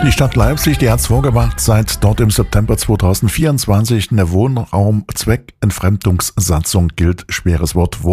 Die Stadt Leipzig, die hat's vorgemacht, seit dort im September 2024 eine Wohnraum-Zweckentfremdungssatzung gilt. Schweres Wort,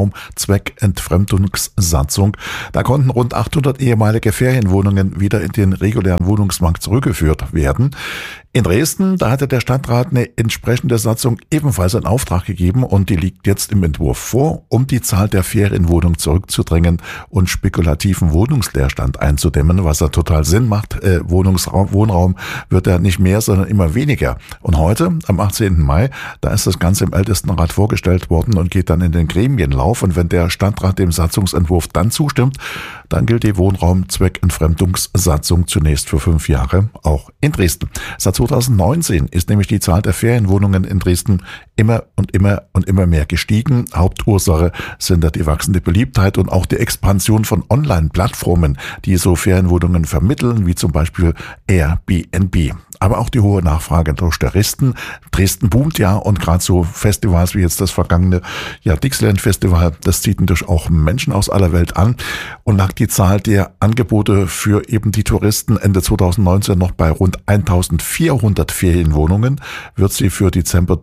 Wohnraum-Zweckentfremdungssatzung. Da konnten rund 800 ehemalige Ferienwohnungen wieder in den regulären Wohnungsmarkt zurückgeführt werden. In Dresden, da hatte der Stadtrat eine entsprechende Satzung ebenfalls in Auftrag gegeben und die liegt jetzt im Entwurf vor, um die Zahl der Ferienwohnungen zurückzudrängen und spekulativen Wohnungsleerstand einzudämmen, was ja total Sinn macht. Wohnraum wird ja nicht mehr, sondern immer weniger. Und heute, am 18. Mai, da ist das Ganze im Ältestenrat vorgestellt worden und geht dann in den Gremienlauf. Und wenn der Stadtrat dem Satzungsentwurf dann zustimmt, dann gilt die Wohnraum-Zweckentfremdungssatzung zunächst für 5 Jahre, auch in Dresden. Seit 2019 ist nämlich die Zahl der Ferienwohnungen in Dresden immer mehr gestiegen. Hauptursache sind da die wachsende Beliebtheit und auch die Expansion von Online-Plattformen, die so Ferienwohnungen vermitteln, wie zum Beispiel Airbnb. Aber auch die hohe Nachfrage durch Touristen. Dresden boomt ja und gerade so Festivals wie jetzt das vergangene Dixieland Festival, das zieht natürlich auch Menschen aus aller Welt an und lag die Zahl der Angebote für eben die Touristen Ende 2019 noch bei rund 1400 Ferienwohnungen, wird sie für Dezember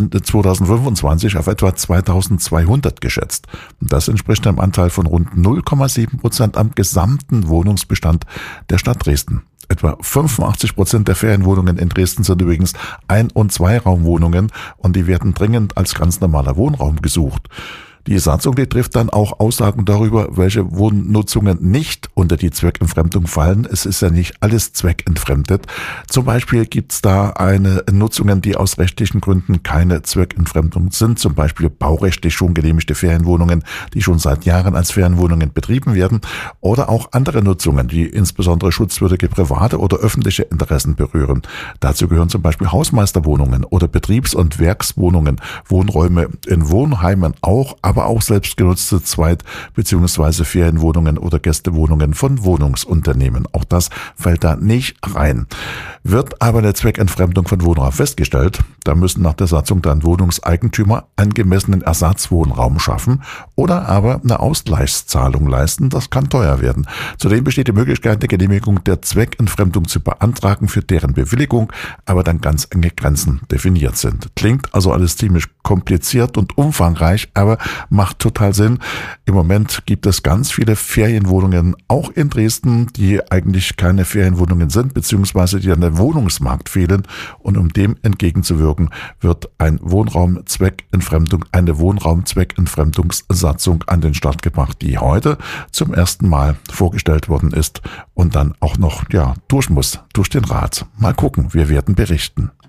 2025 auf etwa 2200 geschätzt. Und das entspricht einem Anteil von rund 0,7% am gesamten Wohnungsbestand der Stadt Dresden. Etwa 85% der Ferienwohnungen in Dresden sind übrigens Ein- und Zweiraumwohnungen und die werden dringend als ganz normaler Wohnraum gesucht. Die Satzung, die trifft dann auch Aussagen darüber, welche Wohnnutzungen nicht unter die Zweckentfremdung fallen. Es ist ja nicht alles zweckentfremdet. Zum Beispiel gibt's da Nutzungen, die aus rechtlichen Gründen keine Zweckentfremdung sind. Zum Beispiel baurechtlich schon genehmigte Ferienwohnungen, die schon seit Jahren als Ferienwohnungen betrieben werden. Oder auch andere Nutzungen, die insbesondere schutzwürdige private oder öffentliche Interessen berühren. Dazu gehören zum Beispiel Hausmeisterwohnungen oder Betriebs- und Werkswohnungen, Wohnräume in Wohnheimen auch, aber auch selbstgenutzte Zweit- bzw. Ferienwohnungen oder Gästewohnungen von Wohnungsunternehmen. Auch das fällt da nicht rein. Wird aber eine Zweckentfremdung von Wohnraum festgestellt, da müssen nach der Satzung dann Wohnungseigentümer angemessenen Ersatzwohnraum schaffen oder aber eine Ausgleichszahlung leisten. Das kann teuer werden. Zudem besteht die Möglichkeit, die Genehmigung der Zweckentfremdung zu beantragen, für deren Bewilligung aber dann ganz enge Grenzen definiert sind. Klingt also alles ziemlich kompliziert und umfangreich, aber macht total Sinn. Im Moment gibt es ganz viele Ferienwohnungen, auch in Dresden, die eigentlich keine Ferienwohnungen sind, beziehungsweise die an der Wohnungsmarkt fehlen. Und um dem entgegenzuwirken, wird eine Wohnraum-Zweckentfremdungssatzung an den Start gebracht, die heute zum ersten Mal vorgestellt worden ist und dann auch noch durch muss, durch den Rat. Mal gucken, wir werden berichten.